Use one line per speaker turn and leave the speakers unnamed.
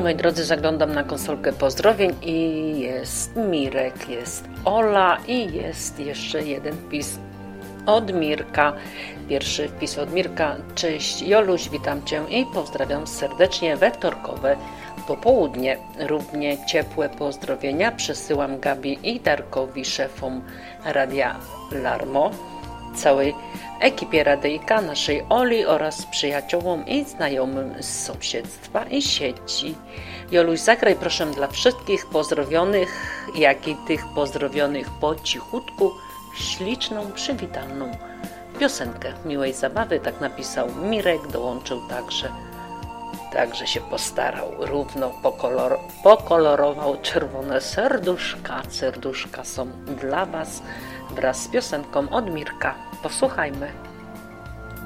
moi drodzy, zaglądam na konsolkę pozdrowień i jest Mirek, jest Ola i jest jeszcze jeden wpis od Mirka. Pierwszy wpis od Mirka. Cześć Joluś, witam Cię i pozdrawiam serdecznie we wtorkowe popołudnie. Równie ciepłe pozdrowienia przesyłam Gabi i Darkowi, szefom Radia Larmo, całej ekipie radyjka, naszej Oli oraz przyjaciołom i znajomym z sąsiedztwa i sieci. Joluś, zagraj proszę dla wszystkich pozdrowionych, jak i tych pozdrowionych po cichutku, śliczną, przywitalną piosenkę. Miłej zabawy, tak napisał Mirek, dołączył także się postarał, równo pokolorował czerwone serduszka. Serduszka są dla Was wraz z piosenką od Mirka. Posłuchajmy.